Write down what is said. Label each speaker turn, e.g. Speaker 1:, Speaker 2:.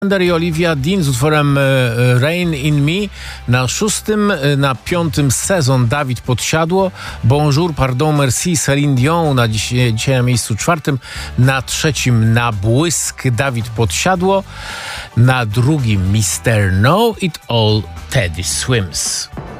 Speaker 1: I Olivia Dean z utworem Rain in Me. Na 6., na 5. Sezon Dawid Podsiadło, Bonjour, Pardon, Merci, Céline Dion dzisiaj na miejscu 4. Na 3. Na błysk Dawid Podsiadło. Na 2. Mr. Know It All Teddy Swims.